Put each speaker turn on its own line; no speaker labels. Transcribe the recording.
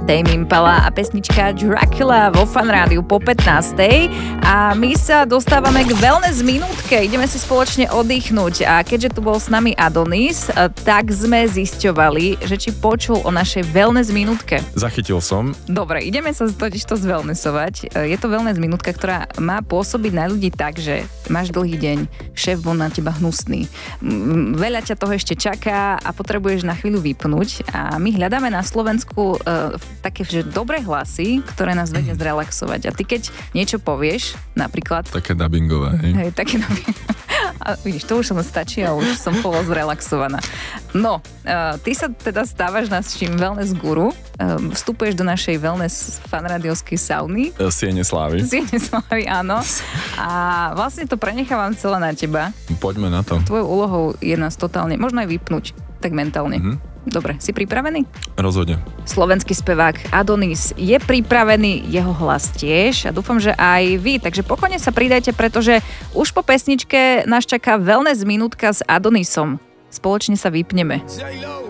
Tame Impala a pesnička Dracula vo Fan Rádiu po 15. A my sa dostávame k wellness minútke. Ideme si spoločne oddychnúť. A keďže tu bol s nami Adonis, tak sme zisťovali, že či počul o našej wellness minútke.
Zachytil som.
Dobre, ideme sa totiž to zvellnessovať. Je to wellness minútka, ktorá má pôsobiť na ľudí tak, že máš dlhý deň, šéf bol na teba hnusný, veľa ťa toho ešte čaká a potrebuješ na chvíľu vypnúť. A my hľadáme na Slovensku také, že dobré hlasy, ktoré nás vedia zrelaxovať. A ty keď niečo povieš, napríklad...
Také dubbingové, hej?
Hej, také dubbingové. A vidíš, to už som stačí a už som bolo zrelaxovaná. No, ty sa teda stávaš naším wellness guru, vstupuješ do našej wellness fanradiovskej sauny.
Siene slávy.
Siene slávy, áno. A vlastne to prenechávam celé na teba.
Poďme na to.
Tvojou úlohou je nás totálne, možno aj vypnúť, tak mentálne. Dobre, si pripravený?
Rozhodne.
Slovenský spevák Adonis je pripravený, jeho hlas tiež a dúfam, že aj vy. Takže pokojne sa pridajte, pretože už po pesničke nás čaká wellness minútka s Adonisom. Spoločne sa vypneme.